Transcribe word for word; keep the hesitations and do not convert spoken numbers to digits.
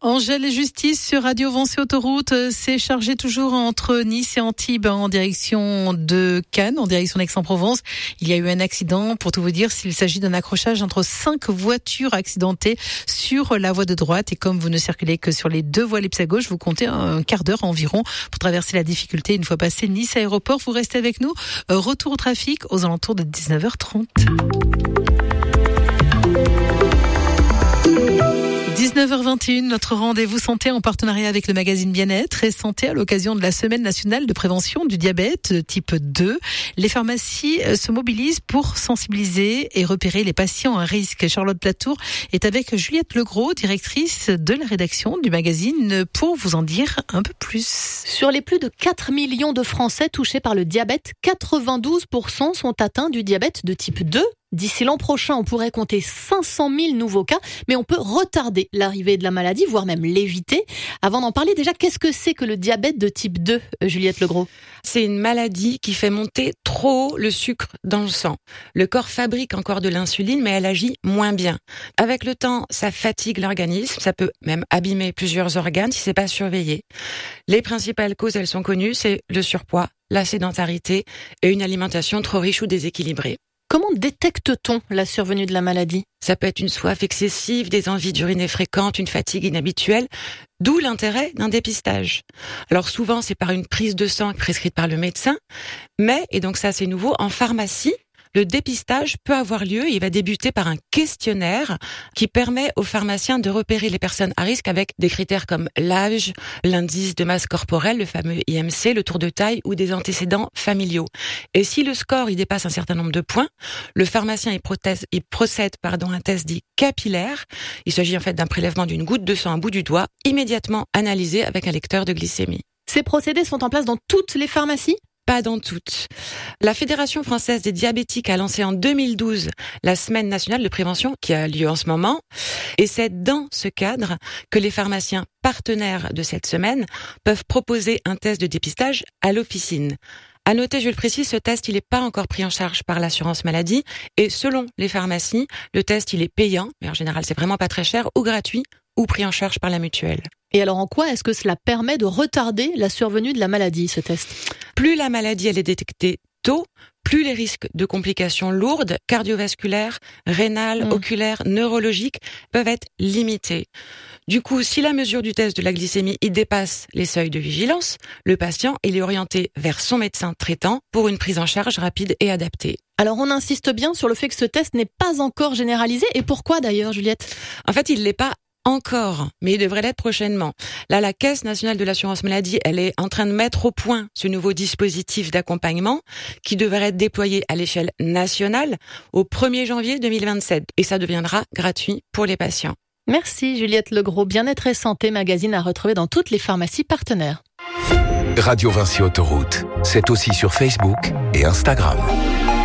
Angèle et Justice sur Radio Vinci Autoroute, c'est chargé toujours entre Nice et Antibes en direction de Cannes, en direction d'Aix-en-Provence. Il y a eu un accident, pour tout vous dire, s'il s'agit d'un accrochage entre cinq voitures accidentées sur la voie de droite. Et comme vous ne circulez que sur les deux voies ellipse à gauche, vous comptez un quart d'heure environ pour traverser la difficulté. Une fois passé Nice Aéroport, vous restez avec nous. Retour au trafic aux alentours de dix-neuf heures trente. dix-neuf heures vingt et une, notre rendez-vous santé en partenariat avec le magazine Bien-être et Santé à l'occasion de la Semaine nationale de prévention du diabète type deux. Les pharmacies se mobilisent pour sensibiliser et repérer les patients à risque. Charlotte Platour est avec Juliette Legros, directrice de la rédaction du magazine, pour vous en dire un peu plus. Sur les plus de quatre millions de Français touchés par le diabète, quatre-vingt-douze pour cent sont atteints du diabète de type deux. D'ici l'an prochain, on pourrait compter cinq cent mille nouveaux cas, mais on peut retarder l'arrivée de la maladie, voire même l'éviter. Avant d'en parler, déjà, qu'est-ce que c'est que le diabète de type deux, Juliette Legros ? C'est une maladie qui fait monter trop haut le sucre dans le sang. Le corps fabrique encore de l'insuline, mais elle agit moins bien. Avec le temps, ça fatigue l'organisme, ça peut même abîmer plusieurs organes si c'est pas surveillé. Les principales causes, elles sont connues, c'est le surpoids, la sédentarité et une alimentation trop riche ou déséquilibrée. Comment détecte-t-on la survenue de la maladie ? Ça peut être une soif excessive, des envies d'uriner fréquentes, une fatigue inhabituelle, d'où l'intérêt d'un dépistage. Alors souvent, c'est par une prise de sang prescrite par le médecin, mais, et donc ça c'est nouveau, en pharmacie, le dépistage peut avoir lieu. Il va débuter par un questionnaire qui permet aux pharmaciens de repérer les personnes à risque avec des critères comme l'âge, l'indice de masse corporelle, le fameux I M C, le tour de taille ou des antécédents familiaux. Et si le score il dépasse un certain nombre de points, le pharmacien il, prothèse, il procède pardon, à un test dit capillaire. Il s'agit en fait d'un prélèvement d'une goutte de sang au bout du doigt, immédiatement analysé avec un lecteur de glycémie. Ces procédés sont en place dans toutes les pharmacies ? Pas dans toutes. La Fédération française des diabétiques a lancé en deux mille douze la Semaine nationale de prévention qui a lieu en ce moment. Et c'est dans ce cadre que les pharmaciens partenaires de cette semaine peuvent proposer un test de dépistage à l'officine. À noter, je le précise, ce test, il n'est pas encore pris en charge par l'assurance maladie. Et selon les pharmacies, le test, il est payant, mais en général, c'est vraiment pas très cher, ou gratuit, ou pris en charge par la mutuelle. Et alors, en quoi est-ce que cela permet de retarder la survenue de la maladie, ce test ? Plus la maladie, elle est détectée tôt, plus les risques de complications lourdes, cardiovasculaires, rénales, mmh. oculaires, neurologiques, peuvent être limités. Du coup, si la mesure du test de la glycémie y dépasse les seuils de vigilance, le patient il est orienté vers son médecin traitant pour une prise en charge rapide et adaptée. Alors, on insiste bien sur le fait que ce test n'est pas encore généralisé. Et pourquoi d'ailleurs, Juliette ? En fait, il l'est pas encore, mais il devrait l'être prochainement. Là, la Caisse nationale de l'assurance maladie, elle est en train de mettre au point ce nouveau dispositif d'accompagnement qui devrait être déployé à l'échelle nationale au premier janvier deux mille vingt-sept. Et ça deviendra gratuit pour les patients. Merci Juliette Legros. Bien-être et santé, magazine à retrouver dans toutes les pharmacies partenaires. Radio Vinci Autoroute, c'est aussi sur Facebook et Instagram.